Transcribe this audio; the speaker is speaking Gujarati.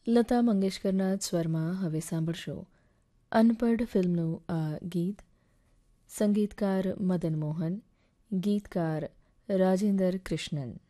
લતા મંગેશકરના સ્વરમાં હવે સાંભળશો અનપઢ ફિલ્મનું આ ગીત. સંગીતકાર મદન મોહન, ગીતકાર રાજેન્દ્ર કૃષ્ણન.